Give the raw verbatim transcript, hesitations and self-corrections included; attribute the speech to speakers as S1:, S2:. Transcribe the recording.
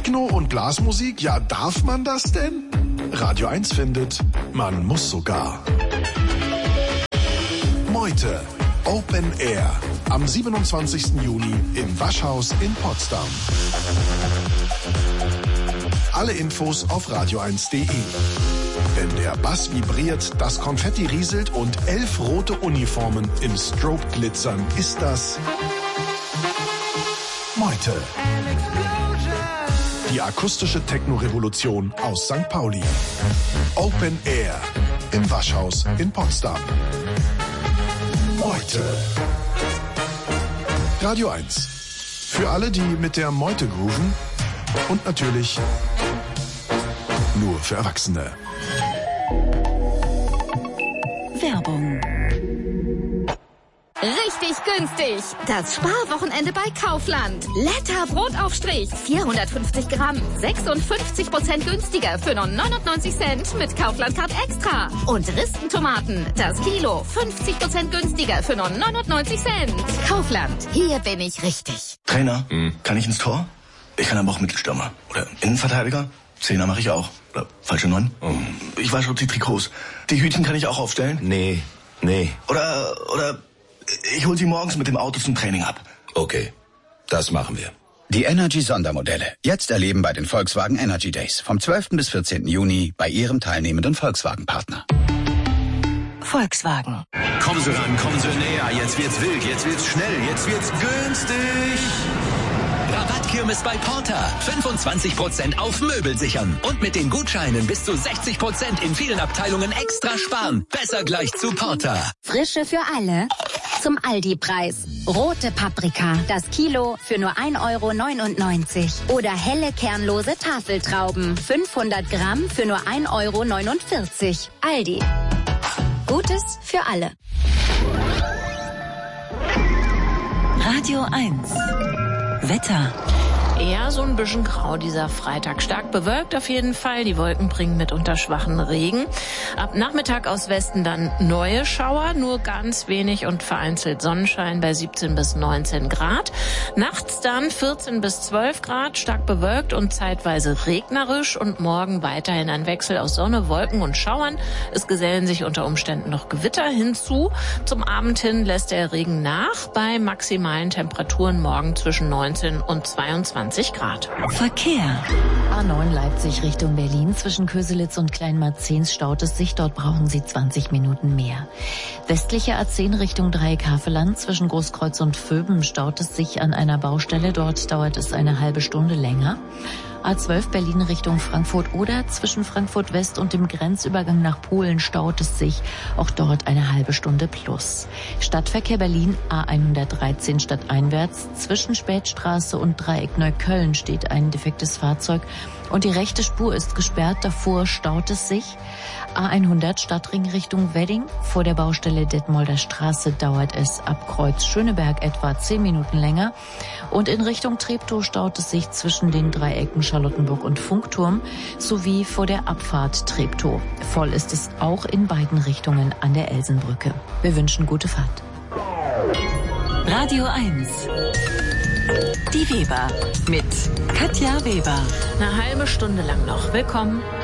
S1: Techno und Blasmusik, ja, darf man das denn? Radio eins findet, man muss sogar. Meute, Open Air, am siebenundzwanzigsten Juni im Waschhaus in Potsdam. Alle Infos auf radio eins punkt de. Wenn der Bass vibriert, das Konfetti rieselt und elf rote Uniformen im Strobe glitzern, ist das Meute. Die akustische Techno-Revolution aus Sankt Pauli. Open Air im Waschhaus in Potsdam. Meute. Radio eins. Für alle, die mit der Meute grooven. Und natürlich nur für Erwachsene.
S2: Werbung.
S3: Richtig günstig. Das Sparwochenende bei Kaufland. Letter Brotaufstrich. vierhundertfünfzig Gramm. sechsundfünfzig Prozent günstiger für nur neunundneunzig Cent mit Kaufland Card Extra. Und Ristentomaten. Das Kilo. fünfzig Prozent günstiger für nur neunundneunzig Cent. Kaufland. Hier bin ich richtig.
S4: Trainer, hm. kann ich ins Tor? Ich kann aber auch Mittelstürmer. Oder Innenverteidiger. Zehner mache ich auch. Oder falsche Neun. Oh. Ich wasche auch die Trikots. Die Hütchen kann ich auch aufstellen?
S5: Nee, nee.
S4: Oder, oder... Ich hol sie morgens mit dem Auto zum Training ab.
S5: Okay, das machen wir.
S6: Die Energy-Sondermodelle. Jetzt erleben bei den Volkswagen Energy Days. Vom zwölften bis vierzehnten Juni bei Ihrem teilnehmenden Volkswagen-Partner.
S2: Volkswagen.
S7: Kommen Sie ran, kommen Sie näher. Jetzt wird's wild, jetzt wird's schnell, jetzt wird's günstig.
S8: Rabattkirmes bei Porter. fünfundzwanzig Prozent auf Möbel sichern. Und mit den Gutscheinen bis zu sechzig Prozent in vielen Abteilungen extra sparen. Besser gleich zu Porter.
S9: Frische für alle. Zum Aldi-Preis. Rote Paprika, das Kilo für nur ein Euro neunundneunzig. Oder helle kernlose Tafeltrauben, fünfhundert Gramm für nur ein Euro neunundvierzig. Aldi. Gutes für alle.
S2: Radio eins. Wetter.
S10: Eher so ein bisschen grau dieser Freitag. Stark bewölkt auf jeden Fall. Die Wolken bringen mitunter schwachen Regen. Ab Nachmittag aus Westen dann neue Schauer, nur ganz wenig und vereinzelt Sonnenschein bei siebzehn bis neunzehn Grad. Nachts dann vierzehn bis zwölf Grad, stark bewölkt und zeitweise regnerisch. Und morgen weiterhin ein Wechsel aus Sonne, Wolken und Schauern. Es gesellen sich unter Umständen noch Gewitter hinzu. Zum Abend hin lässt der Regen nach bei maximalen Temperaturen morgen zwischen neunzehn und zweiundzwanzig Grad.
S2: Verkehr.
S11: A neun Leipzig Richtung Berlin. Zwischen Köselitz und Kleinmarzens staut es sich. Dort brauchen Sie zwanzig Minuten mehr. Westliche A zehn Richtung Dreieck-Havelland. Zwischen Großkreuz und Vöben staut es sich an einer Baustelle. Dort dauert es eine halbe Stunde länger. A zwölf Berlin Richtung Frankfurt oder zwischen Frankfurt West und dem Grenzübergang nach Polen staut es sich. Auch dort eine halbe Stunde plus. Stadtverkehr Berlin A hundertdreizehn stadteinwärts. Zwischen Spätstraße und Dreieck Neukölln steht ein defektes Fahrzeug und die rechte Spur ist gesperrt. Davor staut es sich. A hundert Stadtring Richtung Wedding. Vor der Baustelle Detmolder Straße dauert es ab Kreuz Schöneberg etwa zehn Minuten länger. Und in Richtung Treptow staut es sich zwischen den Dreiecken Charlottenburg und Funkturm sowie vor der Abfahrt Treptow. Voll ist es auch in beiden Richtungen an der Elsenbrücke. Wir wünschen gute Fahrt.
S2: Radio eins. Die Weber mit Katja Weber.
S10: Eine halbe Stunde lang noch. Willkommen.